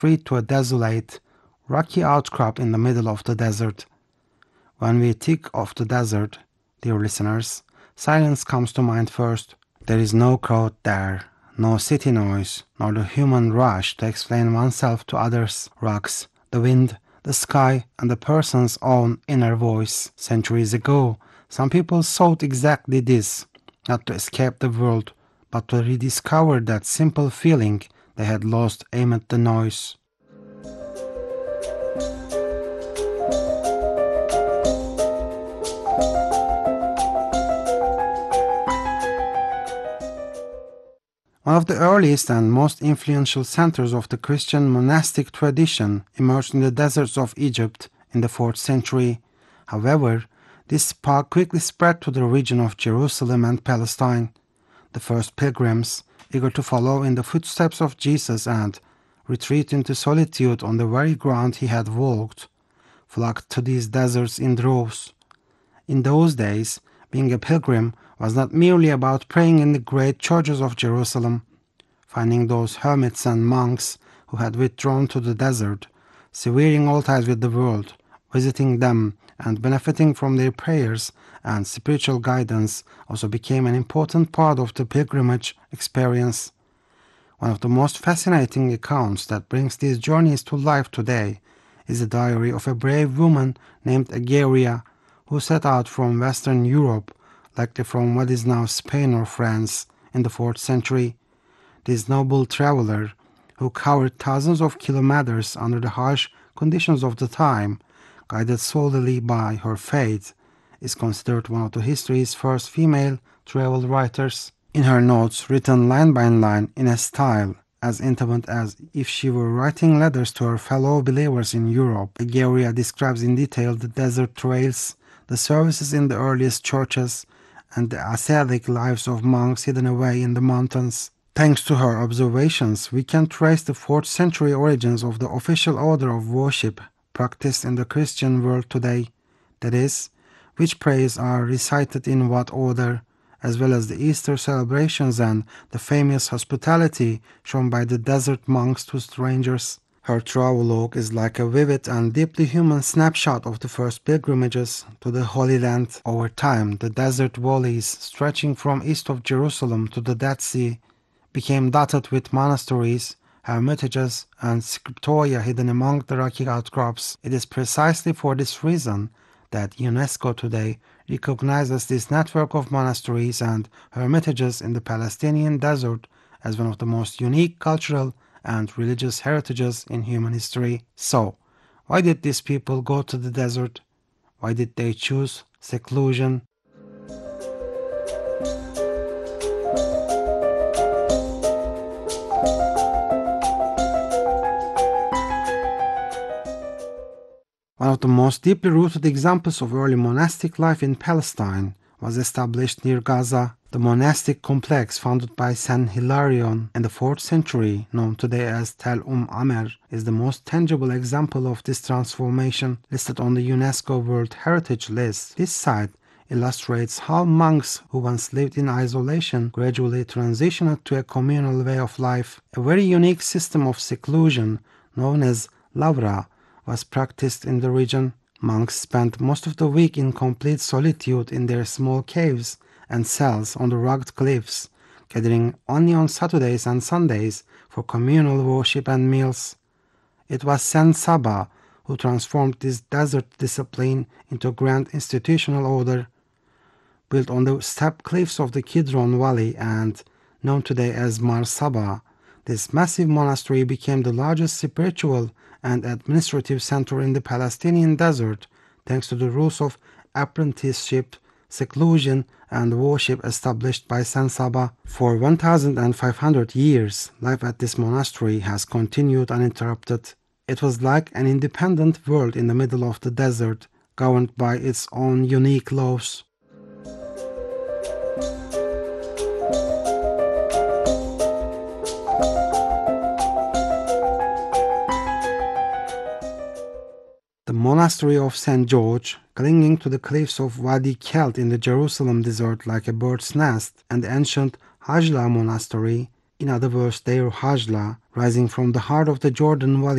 street to a desolate, rocky outcrop in the middle of the desert. When we think of the desert, dear listeners, silence comes to mind first. There is no crowd there, no city noise, nor the human rush to explain oneself to others. Rocks, the wind, the sky, and the person's own inner voice. Centuries ago, some people sought exactly this, not to escape the world, but to rediscover that simple feeling they had lost amid the noise. One of the earliest and most influential centers of the Christian monastic tradition emerged in the deserts of Egypt in the 4th century. However, this spark quickly spread to the region of Jerusalem and Palestine. The first pilgrims, eager to follow in the footsteps of Jesus and retreat into solitude on the very ground he had walked, flocked to these deserts in droves. In those days, being a pilgrim was not merely about praying in the great churches of Jerusalem. Finding those hermits and monks who had withdrawn to the desert, severing all ties with the world, visiting them and benefiting from their prayers and spiritual guidance also became an important part of the pilgrimage experience. One of the most fascinating accounts that brings these journeys to life today is the diary of a brave woman named Egeria, who set out from Western Europe, likely from what is now Spain or France, in the 4th century. This noble traveler, who covered thousands of kilometers under the harsh conditions of the time, guided solely by her faith, is considered one of the history's first female travel writers. In her notes, written line by line in a style as intimate as if she were writing letters to her fellow believers in Europe, Egeria describes in detail the desert trails, the services in the earliest churches, and the ascetic lives of monks hidden away in the mountains. Thanks to her observations, we can trace the 4th century origins of the official order of worship practiced in the Christian world today, that is, which prayers are recited in what order, as well as the Easter celebrations and the famous hospitality shown by the desert monks to strangers. Her travelogue is like a vivid and deeply human snapshot of the first pilgrimages to the Holy Land. Over time, the desert valleys stretching from east of Jerusalem to the Dead Sea became dotted with monasteries, hermitages, and scriptoria hidden among the rocky outcrops. It is precisely for this reason that UNESCO today recognizes this network of monasteries and hermitages in the Palestinian desert as one of the most unique cultural and religious heritages in human history. So, why did these people go to the desert? Why did they choose seclusion? One of the most deeply rooted examples of early monastic life in Palestine was established near Gaza. The monastic complex founded by Saint Hilarion in the 4th century, known today as Tel Amer, is the most tangible example of this transformation listed on the UNESCO World Heritage List. This site illustrates how monks who once lived in isolation gradually transitioned to a communal way of life. A very unique system of seclusion, known as lavra, was practiced in the region. Monks spent most of the week in complete solitude in their small caves and cells on the rugged cliffs, gathering only on Saturdays and Sundays for communal worship and meals. It was Saint Saba who transformed this desert discipline into a grand institutional order. Built on the steep cliffs of the Kidron Valley and known today as Mar Saba, this massive monastery became the largest spiritual and administrative center in the Palestinian desert, thanks to the rules of apprenticeship, seclusion, and worship established by Saint Saba. For 1,500 years, life at this monastery has continued uninterrupted. It was like an independent world in the middle of the desert, governed by its own unique laws. The monastery of St. George, clinging to the cliffs of Wadi Kelt in the Jerusalem desert like a bird's nest, and the ancient Hajla monastery, in other words Deir Hajla, rising from the heart of the Jordan Valley